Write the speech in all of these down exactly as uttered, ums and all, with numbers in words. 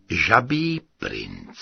Žabí princ.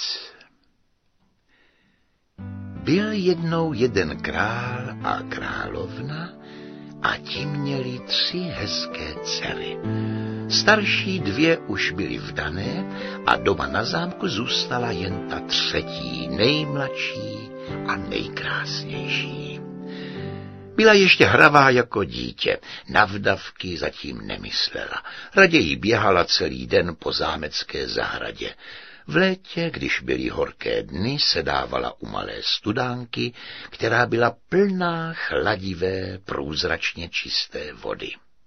Byl jednou jeden král a královna a ti měli tři hezké dcery. Starší dvě už byly vdané a doma na zámku zůstala jen ta třetí, nejmladší a nejkrásnější. Byla ještě hravá jako dítě, na vdavky zatím nemyslela. Raději běhala celý den po zámecké zahradě. V létě, když byly horké dny, se dávala u malé studánky, která byla plná chladivé, průzračně čisté vody.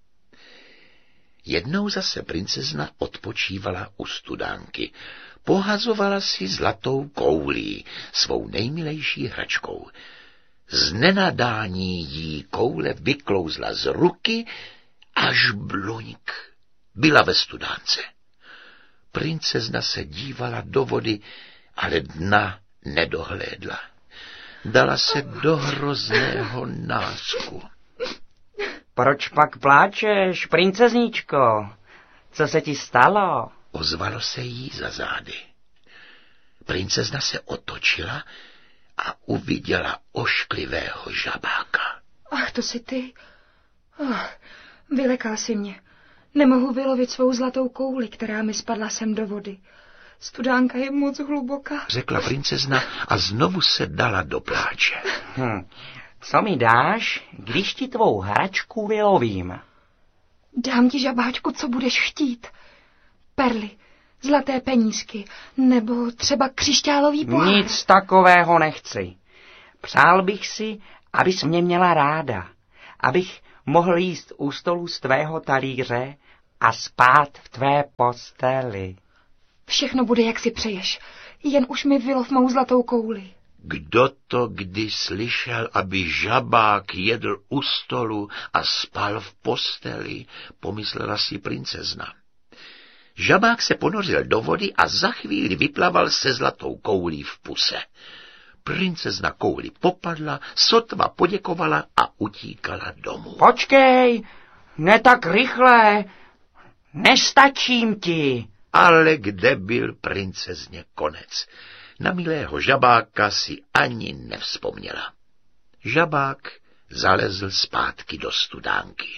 Jednou zase princezna odpočívala u studánky. Pohazovala si zlatou koulí, svou nejmilejší hračkou. Z nenadání jí koule vyklouzla z ruky, až bluňk. Byla ve studánce. Princezna se dívala do vody, ale dna nedohlédla. Dala se do hrozného násku. Proč pak pláčeš, princezničko? Co se ti stalo? Ozvalo se jí za zády. Princezna se otočila a uviděla ošklivého žabáka. Ach, to jsi ty. Oh, vylekal si mě. Nemohu vylovit svou zlatou kouli, která mi spadla sem do vody. Studánka je moc hluboká, řekla princezna a znovu se dala do pláče. Hm. Co mi dáš, když ti tvou hračku vylovím? Dám ti, žabáčku, co budeš chtít. Perly, zlaté penízky, nebo třeba křišťálový pohár. Nic takového nechci. Přál bych si, abys mě měla ráda, abych mohl jíst u stolu z tvého talíře a spát v tvé posteli. Všechno bude, jak si přeješ, jen už mi vylov mou zlatou kouli. Kdo to kdy slyšel, aby žabák jedl u stolu a spal v posteli, pomyslela si princezna. Žabák se ponořil do vody a za chvíli vyplaval se zlatou koulí v puse. Princezna kouli popadla, sotva poděkovala a utíkala domů. Počkej, ne tak rychle, nestačím ti. Ale kde byl princezně konec? Na milého žabáka si ani nevzpomněla. Žabák zalezl zpátky do studánky.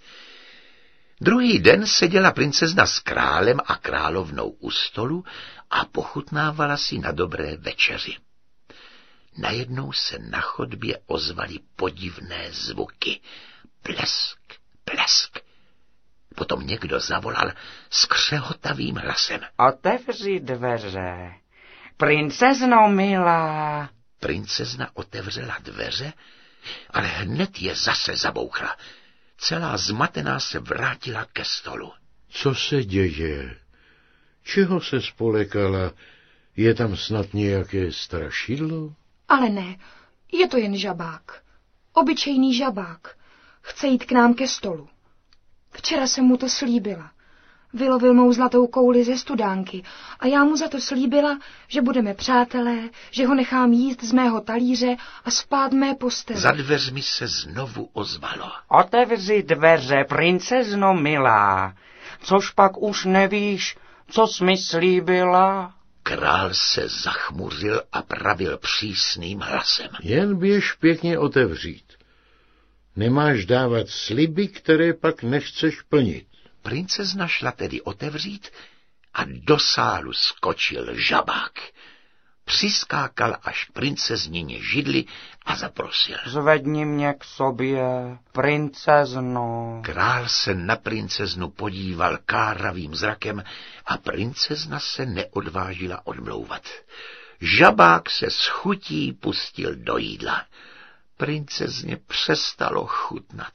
Druhý den seděla princezna s králem a královnou u stolu a pochutnávala si na dobré večeři. Najednou se na chodbě ozvaly podivné zvuky. Plesk, plesk. Potom někdo zavolal skřehotavým hlasem. Otevři dveře, princezno milá. Princezna otevřela dveře, ale hned je zase zabouchla. Celá zmatená se vrátila ke stolu. Co se děje? Čeho se spolekala? Je tam snad nějaké strašidlo? Ale ne, je to jen žabák. Obyčejný žabák. Chce jít k nám ke stolu. Včera jsem mu to slíbila. Vylovil mou zlatou kouli ze studánky a já mu za to slíbila, že budeme přátelé, že ho nechám jíst z mého talíře a spát mé posteli. Za dveřmi se znovu ozvalo. Otevři dveře, princezno milá, což pak už nevíš, co jsi mi slíbila? Král se zachmuřil a pravil přísným hlasem. Jen běž pěkně otevřít. Nemáš dávat sliby, které pak nechceš plnit. Princezna šla tedy otevřít a do sálu skočil žabák. Přiskákal až k princeznině židli a zaprosil. Zvedni mě k sobě, princezno. Král se na princeznu podíval káravým zrakem a princezna se neodvážila odmlouvat. Žabák se s chutí pustil do jídla. Princezně přestalo chutnat.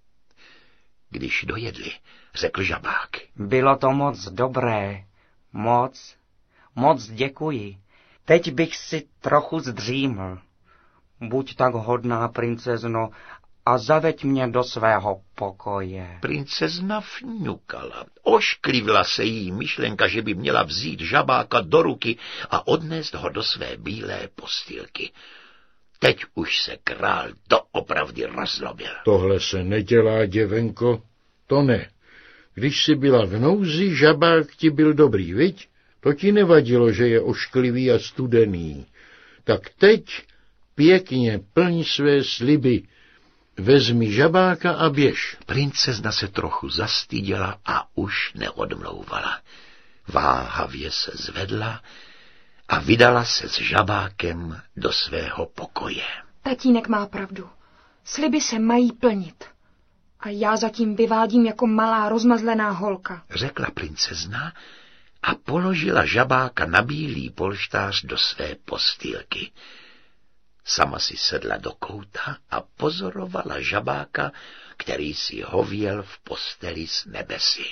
Když dojedli, řekl žabák. Bylo to moc dobré, moc, moc děkuji. Teď bych si trochu zdříml. Buď tak hodná, princezno, a zaveď mě do svého pokoje. Princezna fňukala. Ošklivila se jí myšlenka, že by měla vzít žabáka do ruky a odnést ho do své bílé postýlky. Teď už se král doopravdy rozlobil. Tohle se nedělá, děvenko, to ne. Když jsi byla v nouzi, žabák ti byl dobrý, viď? To ti nevadilo, že je ošklivý a studený. Tak teď pěkně plň své sliby. Vezmi žabáka a běž. Princezna se trochu zastyděla a už neodmlouvala. Váhavě se zvedla a vydala se s žabákem do svého pokoje. Tatínek má pravdu. Sliby se mají plnit. A já zatím vyvádím jako malá rozmazlená holka, řekla princezna a položila žabáka na bílý polštář do své postýlky. Sama si sedla do kouta a pozorovala žabáka, který si hověl v posteli s nebesy.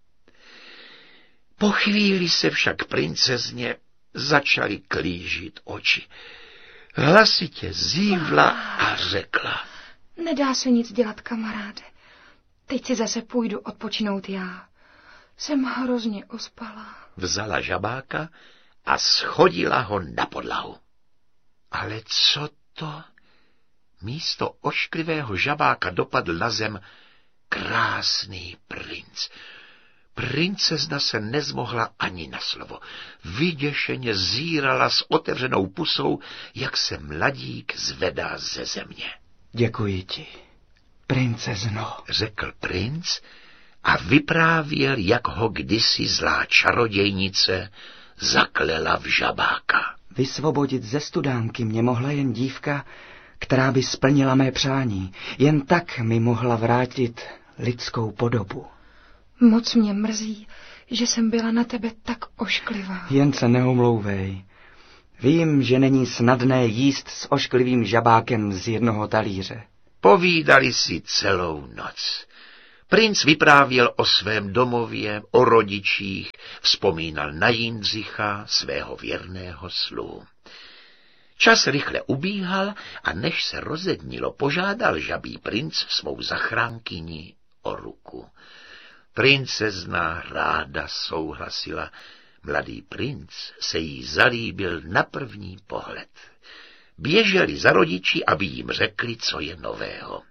Po chvíli se však princezně začaly klížit oči. Hlasitě zívla a řekla: Nedá se nic dělat, kamaráde. Teď si zase půjdu odpočinout já. Jsem hrozně ospalá. Vzala žabáka a schodila ho na podlahu. Ale co to? Místo ošklivého žabáka dopadl na zem krásný princ. Princezna se nezmohla ani na slovo. Vyděšeně zírala s otevřenou pusou, jak se mladík zvedá ze země. Děkuji ti, princezno, řekl princ a vyprávěl, jak ho kdysi zlá čarodějnice zaklela v žabáka. Vysvobodit ze studánky mě mohla jen dívka, která by splnila mé přání. Jen tak mi mohla vrátit lidskou podobu. Moc mě mrzí, že jsem byla na tebe tak ošklivá. Jen se neomlouvej. Vím, že není snadné jíst s ošklivým žabákem z jednoho talíře. Povídali si celou noc. Princ vyprávěl o svém domově, o rodičích, vzpomínal na Jindřicha, svého věrného sluhu. Čas rychle ubíhal a než se rozednilo, požádal žabý princ svou zachránkyni o ruku. Princezna ráda souhlasila. Mladý princ se jí zalíbil na první pohled. Běželi za rodiči, aby jim řekli, co je nového.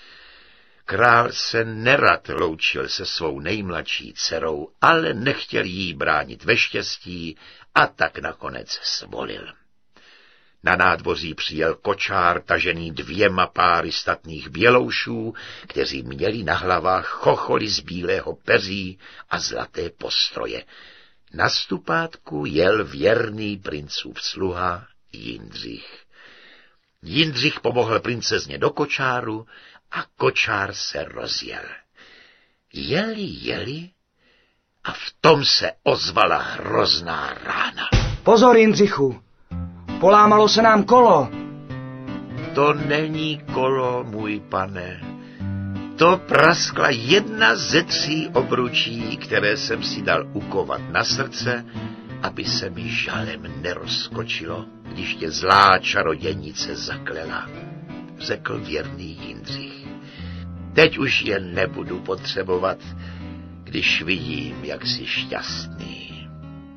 Král se nerad loučil se svou nejmladší dcerou, ale nechtěl jí bránit ve štěstí a tak nakonec svolil. Na nádvoří přijel kočár tažený dvěma páry statných běloušů, kteří měli na hlavách chocholy z bílého peří a zlaté postroje. Na stupátku jel věrný princův sluha Jindřich. Jindřich pomohl princezně do kočáru a kočár se rozjel. Jeli, jeli a v tom se ozvala hrozná rána. Pozor, Jindřichu! Polámalo se nám kolo. To není kolo, můj pane. To praskla jedna ze tří obručí, které jsem si dal ukovat na srdce, aby se mi žalem nerozkočilo, když tě zlá čarodějnice zaklela, řekl věrný Jindřich. Teď už je nebudu potřebovat, když vidím, jak jsi šťastný.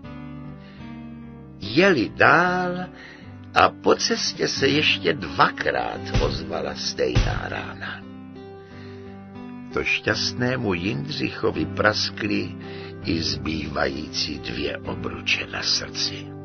Jeli dál a po cestě se ještě dvakrát ozvala stejná rána. To šťastnému Jindřichovi praskly i zbývající dvě obruče na srdci.